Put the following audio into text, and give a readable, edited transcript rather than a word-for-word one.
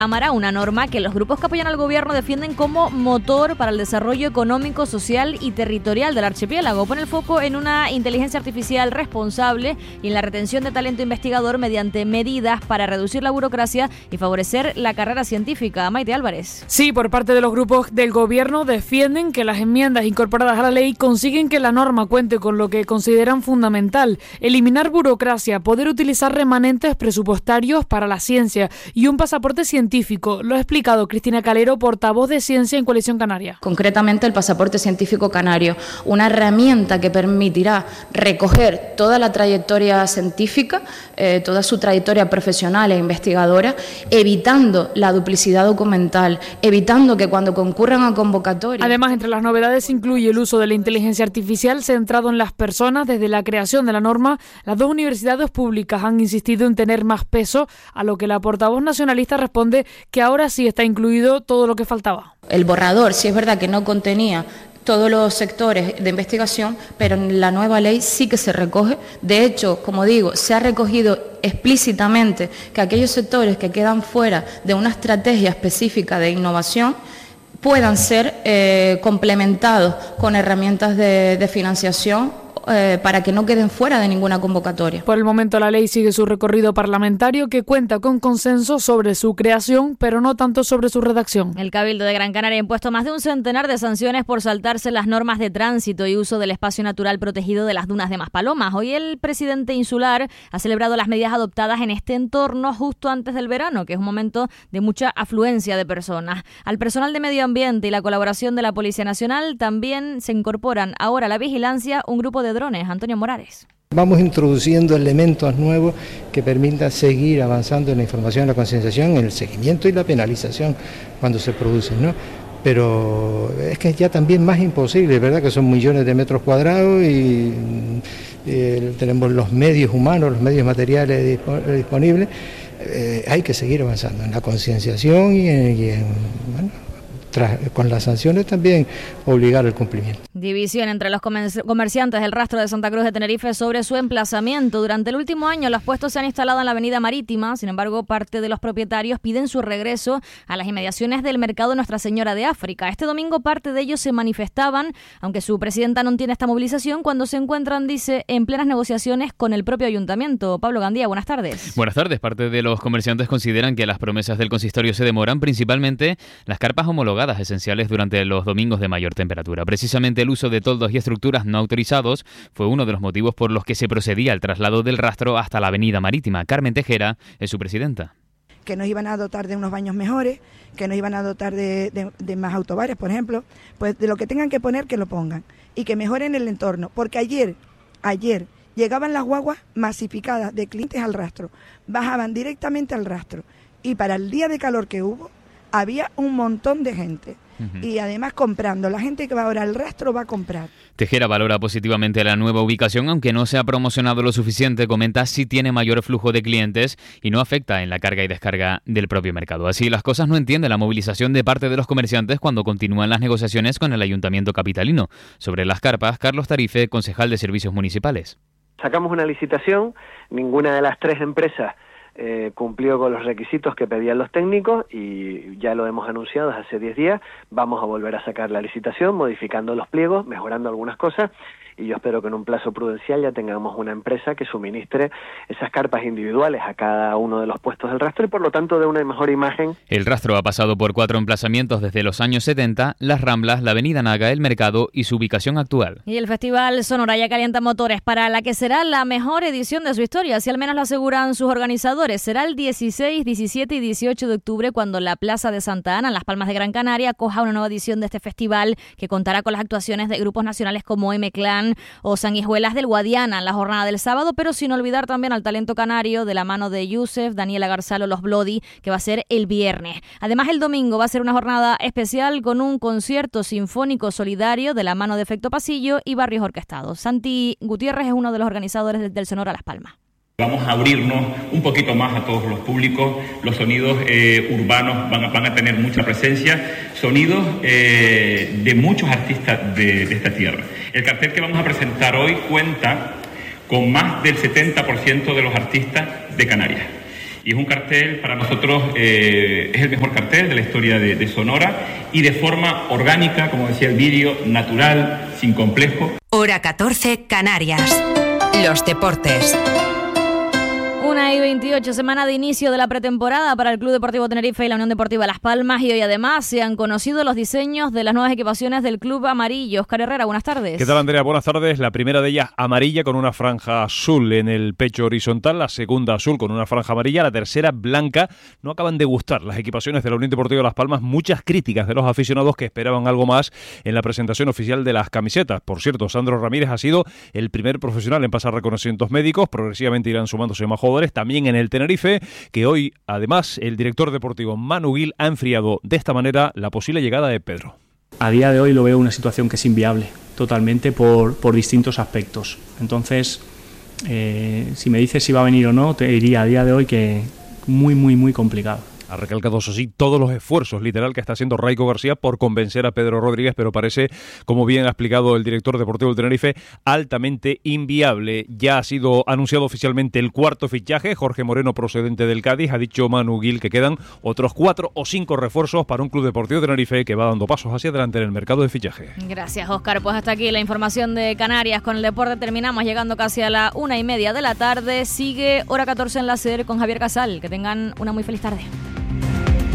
Cámara una norma que los grupos que apoyan al gobierno defienden como motor para el desarrollo económico, social y territorial del archipiélago. Pone el foco en una inteligencia artificial responsable y en la retención de talento investigador mediante medidas para reducir la burocracia y favorecer la carrera científica. Maite Álvarez. Sí, por parte de los grupos del gobierno defienden que las enmiendas incorporadas a la ley consiguen que la norma cuente con lo que consideran fundamental: eliminar burocracia, poder utilizar remanentes presupuestarios para la ciencia y un pasaporte científico. Lo ha explicado Cristina Calero, portavoz de Ciencia en Coalición Canaria. Concretamente el pasaporte científico canario, una herramienta que permitirá recoger toda la trayectoria científica, toda su trayectoria profesional e investigadora, evitando la duplicidad documental, evitando que cuando concurran a convocatorias... Además, entre las novedades incluye el uso de la inteligencia artificial centrado en las personas. Desde la creación de la norma, las dos universidades públicas han insistido en tener más peso, a lo que la portavoz nacionalista responde que ahora sí está incluido todo lo que faltaba. El borrador, sí es verdad que no contenía todos los sectores de investigación, pero en la nueva ley sí que se recoge. De hecho, como digo, se ha recogido explícitamente que aquellos sectores que quedan fuera de una estrategia específica de innovación puedan ser complementados con herramientas de financiación para que no queden fuera de ninguna convocatoria. Por el momento la ley sigue su recorrido parlamentario, que cuenta con consenso sobre su creación, pero no tanto sobre su redacción. El Cabildo de Gran Canaria ha impuesto más de un centenar de sanciones por saltarse las normas de tránsito y uso del espacio natural protegido de las dunas de Maspalomas. Hoy el presidente insular ha celebrado las medidas adoptadas en este entorno justo antes del verano, que es un momento de mucha afluencia de personas. Al personal de medio ambiente y la colaboración de la Policía Nacional también se incorporan ahora a la vigilancia un grupo de drones. Antonio Morales. Vamos introduciendo elementos nuevos que permitan seguir avanzando en la información, la concienciación, en el seguimiento y la penalización cuando se producen, ¿no? Pero es que es ya también más imposible, ¿verdad? Que son millones de metros cuadrados y tenemos los medios humanos, los medios materiales disponibles. Hay que seguir avanzando en la concienciación con las sanciones también obligar al cumplimiento. División entre los comerciantes del rastro de Santa Cruz de Tenerife sobre su emplazamiento. Durante el último año los puestos se han instalado en la avenida Marítima. Sin embargo, parte de los propietarios piden su regreso a las inmediaciones del mercado Nuestra Señora de África. Este domingo parte de ellos se manifestaban, aunque su presidenta no tiene esta movilización, cuando se encuentran, dice, en plenas negociaciones con el propio ayuntamiento. Pablo Gandía, buenas tardes. Buenas tardes. Parte de los comerciantes consideran que las promesas del consistorio se demoran, principalmente las carpas homologadas esenciales durante los domingos de mayor temperatura. Precisamente el uso de toldos y estructuras no autorizados fue uno de los motivos por los que se procedía al traslado del rastro hasta la avenida Marítima. Carmen Tejera es su presidenta. Que nos iban a dotar de unos baños mejores, que nos iban a dotar de más autobares, por ejemplo, pues de lo que tengan que poner, que lo pongan y que mejoren el entorno, porque ayer llegaban las guaguas masificadas de clientes al rastro, bajaban directamente al rastro y para el día de calor que hubo, había un montón de gente y además comprando. La gente que va ahora al rastro va a comprar. Tejera valora positivamente la nueva ubicación, aunque no se ha promocionado lo suficiente. Comenta si tiene mayor flujo de clientes y no afecta en la carga y descarga del propio mercado. Así las cosas, no entiende la movilización de parte de los comerciantes cuando continúan las negociaciones con el Ayuntamiento capitalino. Sobre las carpas, Carlos Tarife, concejal de Servicios Municipales. Sacamos una licitación, ninguna de las tres empresas cumplió con los requisitos que pedían los técnicos y ya lo hemos anunciado desde hace 10 días, vamos a volver a sacar la licitación, modificando los pliegos, mejorando algunas cosas y yo espero que en un plazo prudencial ya tengamos una empresa que suministre esas carpas individuales a cada uno de los puestos del rastro y por lo tanto dé una mejor imagen. El rastro ha pasado por 4 emplazamientos desde los años 70, Las Ramblas, la Avenida Naga, el Mercado y su ubicación actual. Y el Festival Sonora ya calienta motores para la que será la mejor edición de su historia, así al menos lo aseguran sus organizadores. Será el 16, 17 y 18 de octubre cuando la Plaza de Santa Ana, en Las Palmas de Gran Canaria, acoja una nueva edición de este festival que contará con las actuaciones de grupos nacionales como M-Clan o Sanguijuelas del Guadiana en la jornada del sábado, pero sin olvidar también al talento canario de la mano de Yusef, Daniela Garzalo, Los Bloody, que va a ser el viernes. Además, el domingo va a ser una jornada especial con un concierto sinfónico solidario de la mano de Efecto Pasillo y Barrios Orquestados. Santi Gutiérrez es uno de los organizadores del Sonora Las Palmas. Vamos a abrirnos un poquito más a todos los públicos, los sonidos urbanos van a tener mucha presencia, sonidos de muchos artistas de esta tierra. El cartel que vamos a presentar hoy cuenta con más del 70% de los artistas de Canarias. Y es un cartel, para nosotros, es el mejor cartel de la historia de Sonora, y de forma orgánica, como decía el vídeo, natural, sin complejo. Hora 14, Canarias. Los deportes. 1:28, semana de inicio de la pretemporada para el Club Deportivo Tenerife y la Unión Deportiva Las Palmas, y hoy además se han conocido los diseños de las nuevas equipaciones del Club Amarillo. Oscar Herrera, buenas tardes. ¿Qué tal, Andrea? Buenas tardes. La primera de ellas amarilla con una franja azul en el pecho horizontal, la segunda azul con una franja amarilla, la tercera blanca. No acaban de gustar las equipaciones de la Unión Deportiva Las Palmas, muchas críticas de los aficionados que esperaban algo más en la presentación oficial de las camisetas. Por cierto, Sandro Ramírez ha sido el primer profesional en pasar reconocimientos médicos, progresivamente irán sumándose más jugadores, también en el Tenerife, que hoy, además, el director deportivo Manu Gil ha enfriado de esta manera la posible llegada de Pedro. A día de hoy lo veo una situación que es inviable, totalmente por distintos aspectos. Entonces, si me dices si va a venir o no, te diría a día de hoy que muy complicado. Ha recalcado, eso sí, todos los esfuerzos, literal, que está haciendo Raico García por convencer a Pedro Rodríguez, pero parece, como bien ha explicado el director deportivo del Tenerife, altamente inviable. Ya ha sido anunciado oficialmente el cuarto fichaje, Jorge Moreno, procedente del Cádiz. Ha dicho Manu Gil que quedan otros 4 o 5 refuerzos para un Club Deportivo Tenerife que va dando pasos hacia adelante en el mercado de fichaje. Gracias, Óscar. Pues hasta aquí la información de Canarias. Con el deporte terminamos llegando casi a la 1:30 de la tarde. Sigue Hora 14 en la SER con Javier Casal. Que tengan una muy feliz tarde.